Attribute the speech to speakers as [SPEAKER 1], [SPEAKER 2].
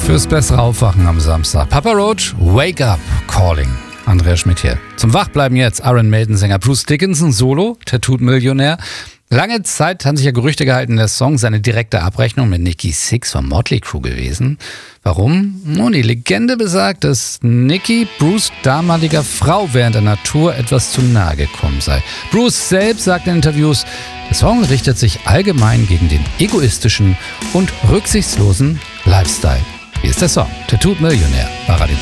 [SPEAKER 1] Fürs bessere Aufwachen am Samstag. Papa Roach, Wake Up Calling. Andreas Schmidt hier. Zum Wachbleiben jetzt Iron Maiden-Sänger Bruce Dickinson, Solo, Tattooed Millionär. Lange Zeit haben sich ja Gerüchte gehalten, der Song sei eine direkte Abrechnung mit Nikki Sixx von Motley Crue gewesen. Warum? Nun, die Legende besagt, dass Nikki Bruce' damaliger Frau während einer Tour etwas zu nahe gekommen sei. Bruce selbst sagt in Interviews, der Song richtet sich allgemein gegen den egoistischen und rücksichtslosen Lifestyle. Hier ist der Song, Tattooed Millionär, bei Radio